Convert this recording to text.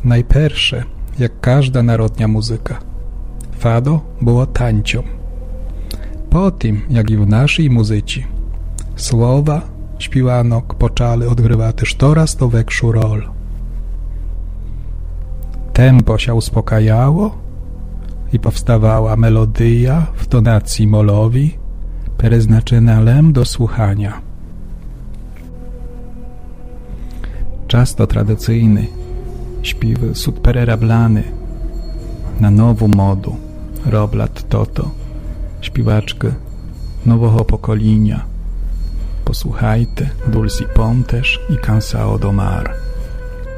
Najpersze, jak każda narodnia muzyka, fado było tańcią. Po tym, jak i w naszej muzyci, słowa śpiewanok poczęły odgrywać też coraz to większą rolę. Tempo się uspokajało i powstawała melodia w tonacji molowi, przeznaczona lem do słuchania. Często tradycyjny śpiew sud prerablany na nową modu roblat toto śpiewaczkę nowego pokolenia. Posłuchajcie Dulcy Pontes i Cansado do Mar.